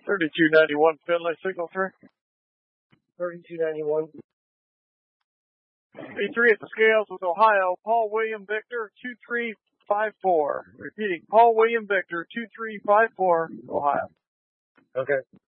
3291 Finley, signal 3. 3291. B3 at the scales with Ohio, Paul William Victor 2354. Repeating, Paul William Victor 2354, Ohio. Okay.